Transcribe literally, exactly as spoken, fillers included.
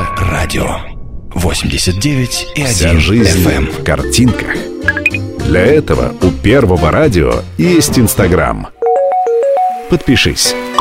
Первое радио. восемьдесят девять и один Вся жизнь эф эм. в картинках. Для этого у Первого радио есть Инстаграм. Подпишись.